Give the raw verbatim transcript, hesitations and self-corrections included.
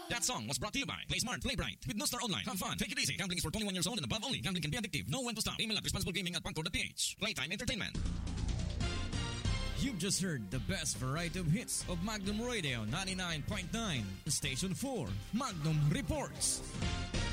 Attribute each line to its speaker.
Speaker 1: That song was brought to you by Play Smart, Play Bright. With No Star Online. Have fun. Take it easy. Gambling is for twenty-one years old and above only. Gambling can be addictive. Know when to stop. Email at responsiblegaming at pangco dot p h. Playtime Entertainment.
Speaker 2: You've just heard the best variety of hits of Magnum Radio ninety-nine point nine. Station four. Magnum Reports.